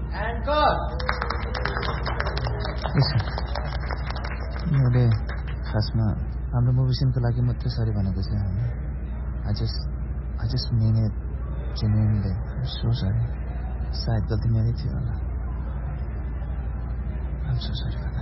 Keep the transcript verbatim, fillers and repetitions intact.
मैले खासमा हाम्रो मुभिसनको लागि मात्रै सरी भनेको चाहिँ I just I just mean it genuinely. I'm so sorry. सायद गल्ती मेरै थियो होला. I'm so sorry for that.